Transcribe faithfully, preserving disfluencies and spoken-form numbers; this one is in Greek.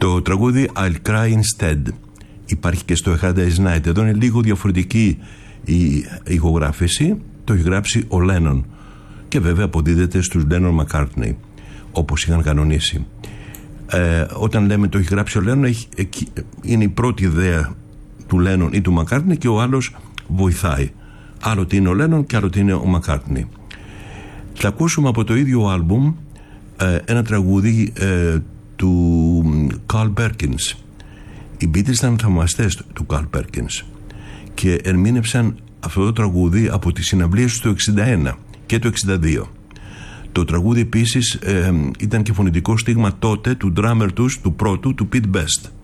Το τραγούδι I'll Cry Instead υπάρχει και στο A Hard Day's Night. Εδώ είναι λίγο διαφορετική η ηχογράφηση. Το έχει γράψει ο Lennon και βέβαια αποδίδεται στους Lennon McCartney όπως είχαν κανονίσει. Ε, όταν λέμε το έχει γράψει ο Lennon, έχει, είναι η πρώτη ιδέα του Lennon ή του McCartney και ο άλλος βοηθάει. Άλλο τι είναι ο Lennon και άλλο τι είναι ο McCartney. Θα ακούσουμε από το ίδιο άλμπουμ ε, ένα τραγούδι ε, του Carl Perkins. Οι Beatles ήταν θαυμαστές του Carl Perkins και ερμήνευσαν αυτό το τραγούδι από τις συναυλίες του εξήντα ένα και το εξήντα δύο. Το τραγούδι επίσης ε, ήταν και φωνητικό στίγμα τότε του drummer τους, του πρώτου, του Pete Best.